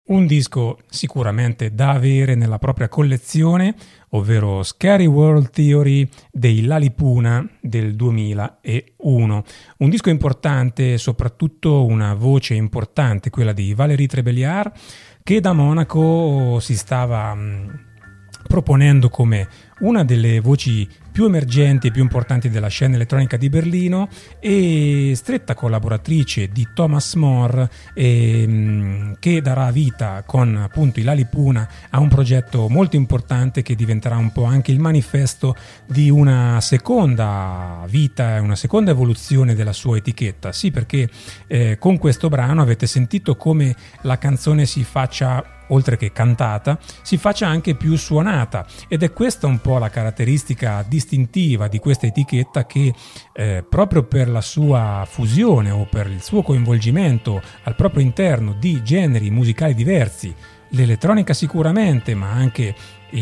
Un disco sicuramente da avere nella propria collezione, ovvero Scary World Theory dei Lalipuna del 2001. Un disco importante, soprattutto una voce importante, quella di Valérie Trébéliard, che da Monaco si stava proponendo come una delle voci più emergenti e più importanti della scena elettronica di Berlino e stretta collaboratrice di Thomas More, che darà vita con appunto i Lalipuna a un progetto molto importante che diventerà un po' anche il manifesto di una seconda vita, una seconda evoluzione della sua etichetta. Sì, perché con questo brano avete sentito come la canzone si faccia, oltre che cantata, si faccia anche più suonata, ed è questa un po' la caratteristica distintiva di questa etichetta che proprio per la sua fusione o per il suo coinvolgimento al proprio interno di generi musicali diversi, l'elettronica sicuramente, ma anche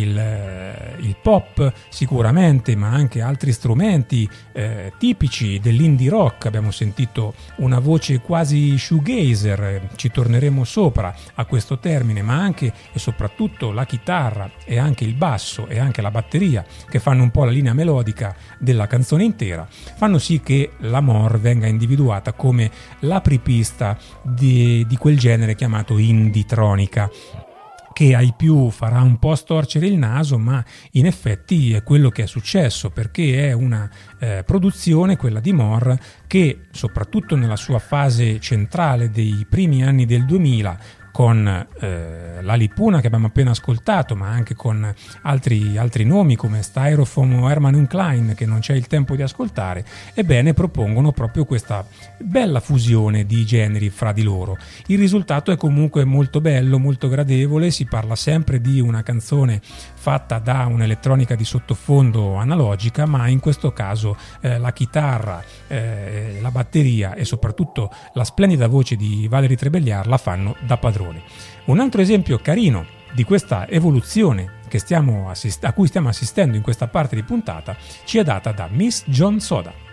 il pop sicuramente, ma anche altri strumenti tipici dell'indie rock. Abbiamo sentito una voce quasi shoegazer, ci torneremo sopra a questo termine, ma anche e soprattutto la chitarra e anche il basso e anche la batteria, che fanno un po' la linea melodica della canzone intera, fanno sì che la More venga individuata come l'apripista di quel genere chiamato indie-tronica, che ai più farà un po' storcere il naso, ma in effetti è quello che è successo, perché è una produzione, quella di More, che soprattutto nella sua fase centrale dei primi anni del 2000, con Lalipuna che abbiamo appena ascoltato, ma anche con altri nomi come Styrofoam o Hermann und Klein, che non c'è il tempo di ascoltare, ebbene propongono proprio questa bella fusione di generi fra di loro. Il risultato è comunque molto bello, molto gradevole. Si parla sempre di una canzone fatta da un'elettronica di sottofondo analogica, ma in questo caso la chitarra, la batteria e soprattutto la splendida voce di Valérie Trébéliard la fanno da padrone. Un altro esempio carino di questa evoluzione a cui stiamo assistendo in questa parte di puntata ci è data da Miss John Soda.